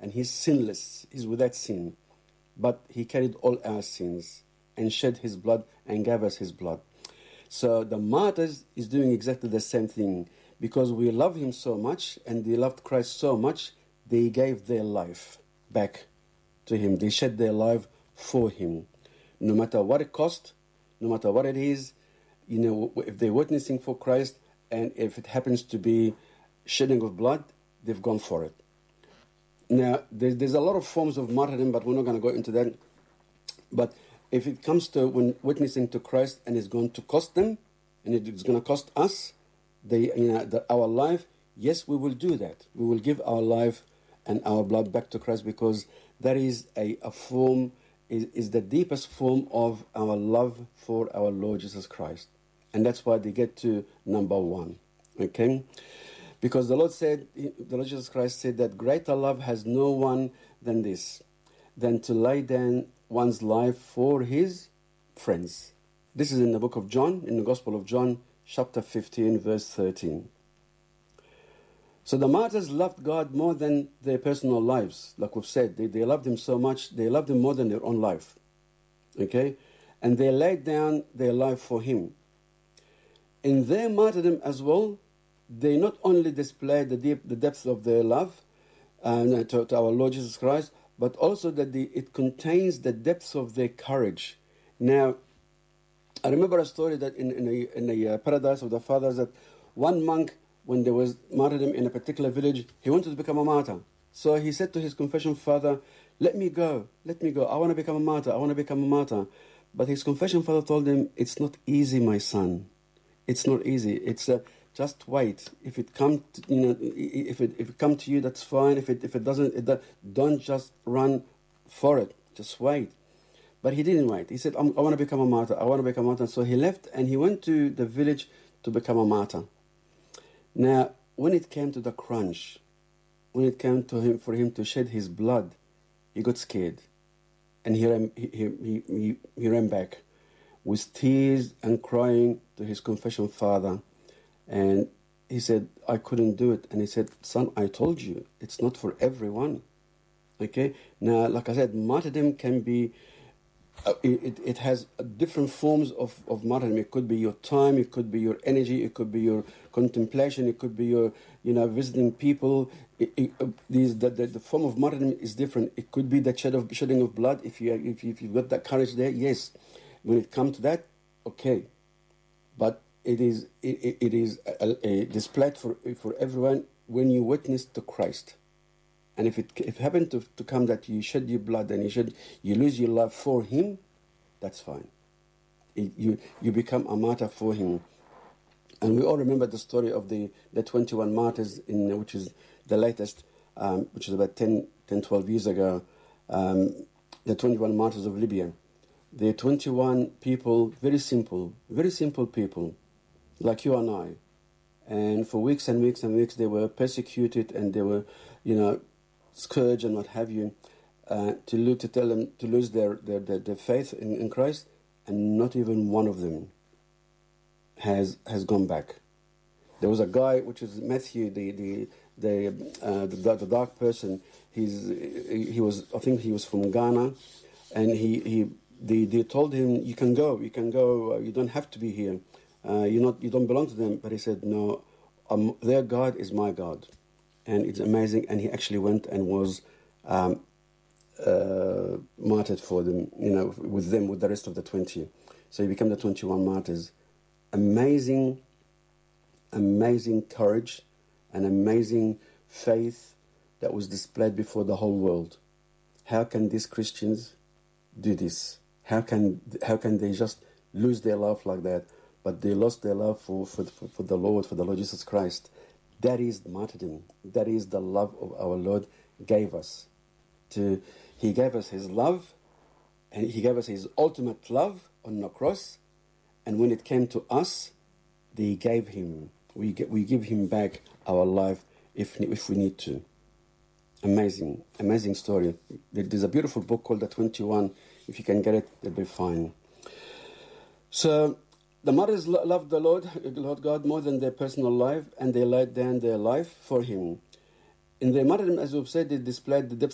and he's sinless, he's without sin. But he carried all our sins and shed his blood and gave us his blood. So the martyrs is doing exactly the same thing, because we love him so much and they loved Christ so much, they gave their life back to him. They shed their life for him. No matter what it cost, no matter what it is, if they're witnessing for Christ, and if it happens to be shedding of blood, they've gone for it. Now, there's a lot of forms of martyrdom, but we're not going to go into that. But if it comes to when witnessing to Christ and it's going to cost them, and it's going to cost us, our life, yes, we will do that. We will give our life and our blood back to Christ, because that is a form, is the deepest form of our love for our Lord Jesus Christ. And that's why they get to number one. Okay? Because the Lord Jesus Christ said that greater love has no one than this, than to lay down one's life for his friends. This is in the book of John, in the Gospel of John, chapter 15, verse 13. So the martyrs loved God more than their personal lives. Like we've said, they loved him so much, they loved him more than their own life. Okay? And they laid down their life for him. In their martyrdom as well, they not only displayed the depth of their love to our Lord Jesus Christ, but also that it contains the depths of their courage. Now, I remember a story that in a paradise of the fathers, that one monk, when there was martyrdom in a particular village, he wanted to become a martyr. So he said to his confession father, let me go, I want to become a martyr. But his confession father told him, it's not easy, my son. It's not easy. It's just wait. If it come to you, that's fine. If it doesn't, don't just run for it. Just wait. But he didn't wait. He said, I want to become a martyr. So he left and he went to the village to become a martyr. Now, when it came to the crunch, when it came to him for him to shed his blood, he got scared, and he ran back with tears and crying to his confession father, and he said, I couldn't do it. And he said, son, I told you, it's not for everyone. Okay? Now, like I said, martyrdom can be, it has different forms of martyrdom. It could be your time, it could be your energy, it could be your contemplation, it could be your, visiting people. The form of martyrdom is different. It could be the shedding of blood. If you've got that courage there, yes. When it comes to that, okay. But it is displayed for everyone when you witness to Christ. And if it happened to come that you shed your blood and you lose your love for him, that's fine. You become a martyr for him. And we all remember the story of the 21 martyrs, which is the latest, which is about 10, 12 years ago, the 21 martyrs of Libya. The 21 people, very simple people, like you and I. And for weeks and weeks and weeks, they were persecuted and they were, scourged and what have you, to tell them to lose their faith in Christ, and not even one of them has gone back. There was a guy, which is Matthew, the dark person. He was from Ghana, and they told him, you can go, you don't have to be here. You don't belong to them. But he said, no, their God is my God. And it's amazing. And he actually went and was martyred for them, with the rest of the 20. So he became the 21 martyrs. Amazing courage and amazing faith that was displayed before the whole world. How can these Christians do this? How can they just lose their love like that? But they lost their love for the Lord Jesus Christ. That is martyrdom. That is the love of our Lord gave us. He gave us his love, and he gave us his ultimate love on the cross. And when it came to us, we give him back our life if we need to. Amazing story. There's a beautiful book called The 21. If you can get it, it'll be fine. So the martyrs loved the Lord God more than their personal life, and they laid down their life for him. In their martyrdom, as we've said, they displayed the